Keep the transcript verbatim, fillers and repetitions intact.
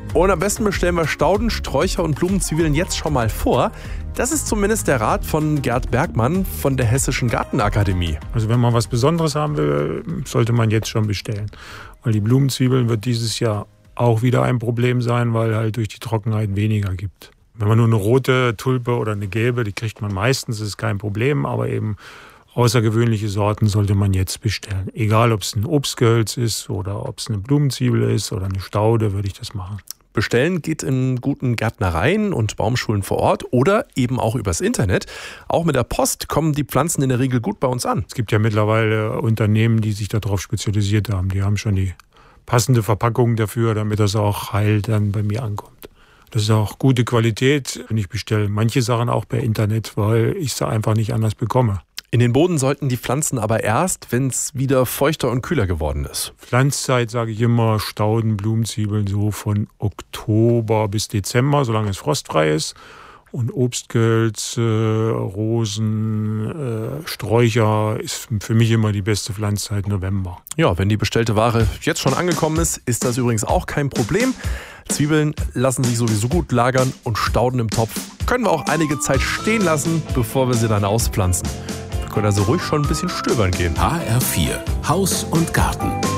Und am besten bestellen wir Stauden, Sträucher und Blumenzwiebeln jetzt schon mal vor. Das ist zumindest der Rat von Gerd Bergmann von der Hessischen Gartenakademie. Also wenn man was Besonderes haben will, sollte man jetzt schon bestellen. Weil die Blumenzwiebeln wird dieses Jahr auch wieder ein Problem sein, weil halt durch die Trockenheit weniger gibt. Wenn man nur eine rote Tulpe oder eine gelbe, die kriegt man meistens, das ist kein Problem, aber eben außergewöhnliche Sorten sollte man jetzt bestellen. Egal, ob es ein Obstgehölz ist oder ob es eine Blumenzwiebel ist oder eine Staude, würde ich das machen. Bestellen geht in guten Gärtnereien und Baumschulen vor Ort oder eben auch übers Internet. Auch mit der Post kommen die Pflanzen in der Regel gut bei uns an. Es gibt ja mittlerweile Unternehmen, die sich darauf spezialisiert haben. Die haben schon die passende Verpackung dafür, damit das auch heil dann bei mir ankommt. Das ist auch gute Qualität. Und ich bestelle manche Sachen auch per Internet, weil ich sie einfach nicht anders bekomme. In den Boden sollten die Pflanzen aber erst, wenn es wieder feuchter und kühler geworden ist. Pflanzzeit sage ich immer Stauden, Blumenzwiebeln so von Oktober bis Dezember, solange es frostfrei ist. Und Obstgehölz, äh, Rosen, äh, Sträucher ist für mich immer die beste Pflanzzeit November. Ja, wenn die bestellte Ware jetzt schon angekommen ist, ist das übrigens auch kein Problem. Zwiebeln lassen sich sowieso gut lagern und Stauden im Topf können wir auch einige Zeit stehen lassen, bevor wir sie dann auspflanzen. Wir können also ruhig schon ein bisschen stöbern gehen. H R vier, Haus und Garten.